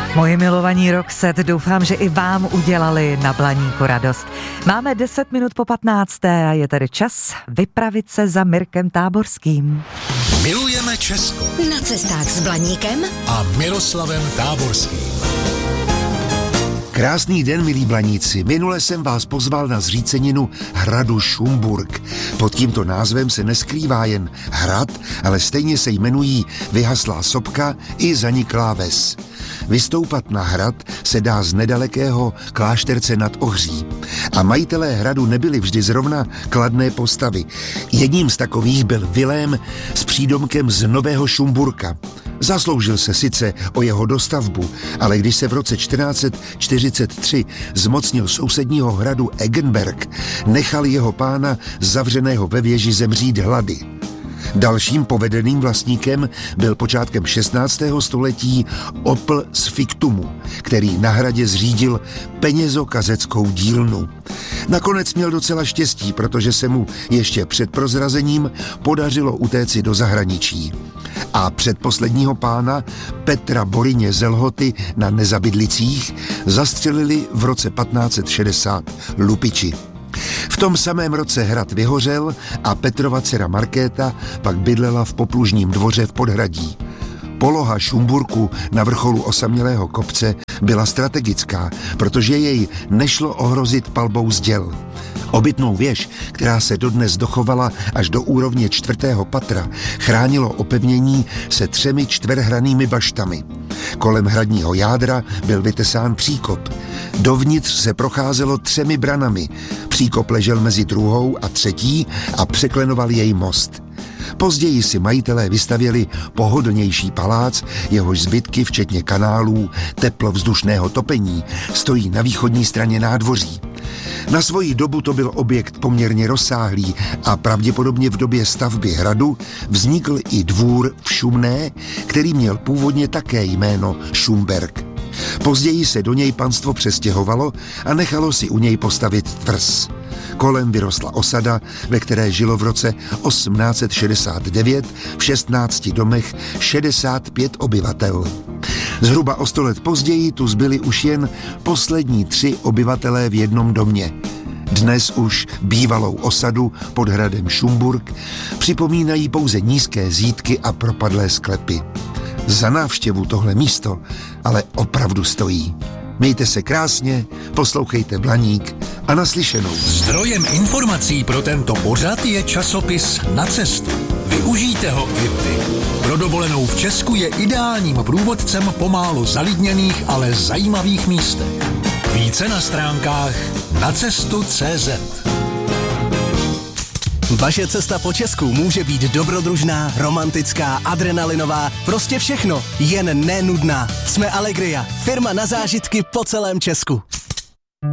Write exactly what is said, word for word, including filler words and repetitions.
Moji milovaní Roxette, doufám, že i vám udělali na Blaníku radost. Máme deset minut po patnácté a je tady čas vypravit se za Mirkem Táborským. Milujeme Česko. Na cestách s Blaníkem a Miroslavem Táborským. Krásný den, milí blaníci. Minule jsem vás pozval na zříceninu hradu Šumburk. Pod tímto názvem se neskrývá jen hrad, ale stejně se jmenují vyhaslá sopka i zaniklá ves. Vystoupat na hrad se dá z nedalekého klášterce nad Ohří. A majitelé hradu nebyli vždy zrovna kladné postavy. Jedním z takových byl Vilém s přídomkem z Nového Šumburka. Zasloužil se sice o jeho dostavbu, ale když se v roce čtrnáct čtyřicet tři zmocnil sousedního hradu Eggenberg, nechal jeho pána zavřeného ve věži zemřít hlady. Dalším povedeným vlastníkem byl počátkem šestnáctého století Opl z Fiktumu, který na hradě zřídil penězokazeckou dílnu. Nakonec měl docela štěstí, protože se mu ještě před prozrazením podařilo utéci do zahraničí. A předposledního pána Petra Boryně z Lhoty na Nezabydlicích zastřelili v roce patnáct šedesát lupiči. V tom samém roce hrad vyhořel a Petrova dcera Markéta pak bydlela v poplužním dvoře v Podhradí. Poloha Šumburku na vrcholu osamělého kopce byla strategická, protože jej nešlo ohrozit palbou z děl. Obytnou věž, která se dodnes dochovala až do úrovně čtvrtého patra, chránilo opevnění se třemi čtverhranými baštami. Kolem hradního jádra byl vytesán příkop. Dovnitř se procházelo třemi branami. Příkop ležel mezi druhou a třetí a překlenoval jej most. Později si majitelé vystavěli pohodlnější palác, jehož zbytky, včetně kanálů, teplovzdušného topení, stojí na východní straně nádvoří. Na svoji dobu to byl objekt poměrně rozsáhlý a pravděpodobně v době stavby hradu vznikl i dvůr v Šumné, který měl původně také jméno Šumberk. Později se do něj panstvo přestěhovalo a nechalo si u něj postavit tvrz. Kolem vyrostla osada, ve které žilo v roce osmnáct šedesát devět v šestnácti domech šedesát pět obyvatel. Zhruba o sto let později tu zbyli už jen poslední tři obyvatelé v jednom domě. Dnes už bývalou osadu pod hradem Šumburk připomínají pouze nízké zídky a propadlé sklepy. Za návštěvu tohle místo ale opravdu stojí. Mějte se krásně, poslouchejte Blaník a naslyšenou. Zdrojem informací pro tento pořad je časopis Na cestu. Využijte ho i vy. Pro dovolenou v Česku je ideálním průvodcem po málo zalidněných, ale zajímavých místech. Více na stránkách nacestu tečka cé zet. Vaše cesta po Česku může být dobrodružná, romantická, adrenalinová, prostě všechno, jen nenudná. Jsme Allegria, firma na zážitky po celém Česku.